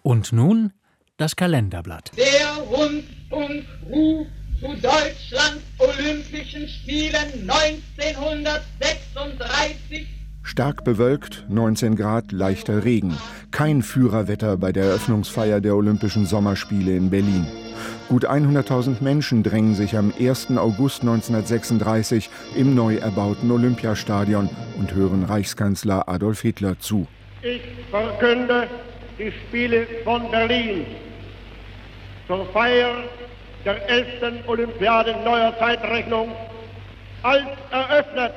Und nun das Kalenderblatt. Der Rundfunkruf zu Deutschlands Olympischen Spielen 1936. Stark bewölkt, 19 Grad, leichter Regen. Kein Führerwetter bei der Eröffnungsfeier der Olympischen Sommerspiele in Berlin. Gut 100.000 Menschen drängen sich am 1. August 1936 im neu erbauten Olympiastadion und hören Reichskanzler Adolf Hitler zu. Ich verkünde die Spiele von Berlin zur Feier der 11. Olympiade neuer Zeitrechnung als eröffnet.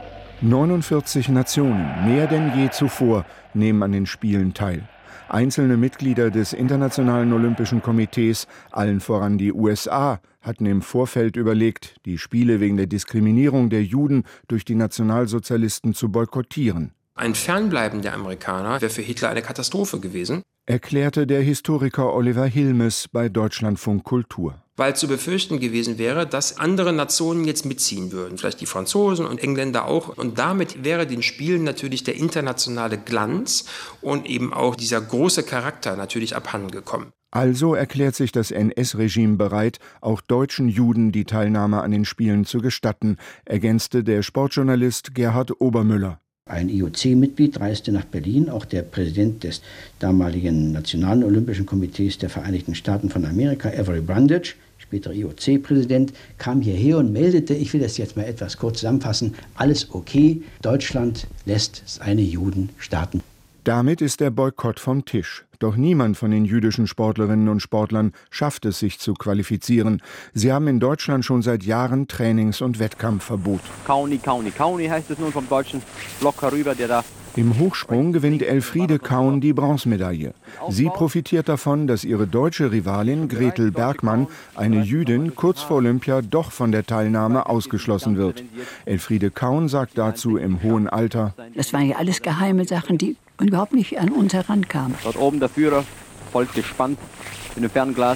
49 Nationen, mehr denn je zuvor, nehmen an den Spielen teil. Einzelne Mitglieder des Internationalen Olympischen Komitees, allen voran die USA, hatten im Vorfeld überlegt, die Spiele wegen der Diskriminierung der Juden durch die Nationalsozialisten zu boykottieren. Ein Fernbleiben der Amerikaner wäre für Hitler eine Katastrophe gewesen, erklärte der Historiker Oliver Hilmes bei Deutschlandfunk Kultur. Weil zu befürchten gewesen wäre, dass andere Nationen jetzt mitziehen würden, vielleicht die Franzosen und Engländer auch. Und damit wäre den Spielen natürlich der internationale Glanz und eben auch dieser große Charakter natürlich abhandengekommen. Also erklärt sich das NS-Regime bereit, auch deutschen Juden die Teilnahme an den Spielen zu gestatten, ergänzte der Sportjournalist Gerhard Obermüller. Ein IOC-Mitglied reiste nach Berlin, auch der Präsident des damaligen Nationalen Olympischen Komitees der Vereinigten Staaten von Amerika, Avery Brundage, später IOC-Präsident, kam hierher und meldete, ich will das jetzt mal etwas kurz zusammenfassen, alles okay, Deutschland lässt seine Juden starten. Damit ist der Boykott vom Tisch. Doch niemand von den jüdischen Sportlerinnen und Sportlern schafft es, sich zu qualifizieren. Sie haben in Deutschland schon seit Jahren Trainings- und Wettkampfverbot. Kauni heißt es nun vom deutschen Block herüber, der da... Im Hochsprung gewinnt Elfriede Kaun die Bronzemedaille. Sie profitiert davon, dass ihre deutsche Rivalin Gretel Bergmann, eine Jüdin, kurz vor Olympia doch von der Teilnahme ausgeschlossen wird. Elfriede Kaun sagt dazu im hohen Alter: Das waren ja alles geheime Sachen, die überhaupt nicht an uns herankamen. Dort oben der Führer folgt gespannt in dem Fernglas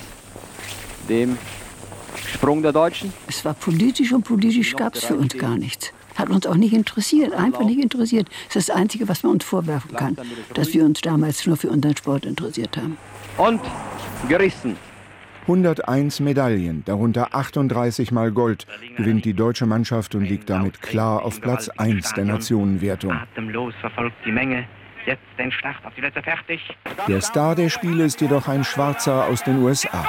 dem Sprung der Deutschen. Es war politisch und politisch gab es für uns gar nichts. Hat uns auch nicht interessiert, einfach nicht interessiert. Das ist das Einzige, was man uns vorwerfen kann, dass wir uns damals nur für unseren Sport interessiert haben. Und gerissen. 101 Medaillen, darunter 38 Mal Gold, gewinnt die deutsche Mannschaft und liegt damit klar auf Platz 1 der Nationenwertung. Atemlos verfolgt die Menge. Jetzt den Start auf die Plätze fertig. Der Star der Spiele ist jedoch ein Schwarzer aus den USA.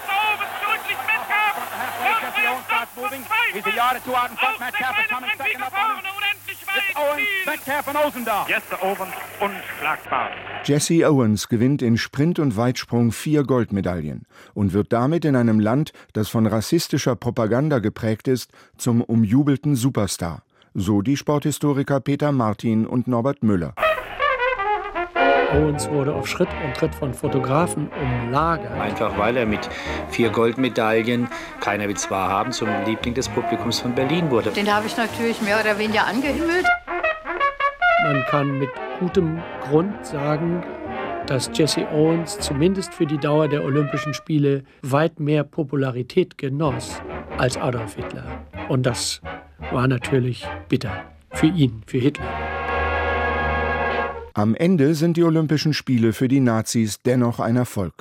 Jesse Owens gewinnt in Sprint und Weitsprung 4 Goldmedaillen und wird damit in einem Land, das von rassistischer Propaganda geprägt ist, zum umjubelten Superstar. So die Sporthistoriker Peter Martin und Norbert Müller. Owens wurde auf Schritt und Tritt von Fotografen umlagert. Einfach weil er mit 4 Goldmedaillen, keiner will es wahrhaben, zum Liebling des Publikums von Berlin wurde. Den habe ich natürlich mehr oder weniger angehimmelt. Man kann mit gutem Grund sagen, dass Jesse Owens zumindest für die Dauer der Olympischen Spiele weit mehr Popularität genoss als Adolf Hitler. Und das war natürlich bitter für ihn, für Hitler. Am Ende sind die Olympischen Spiele für die Nazis dennoch ein Erfolg.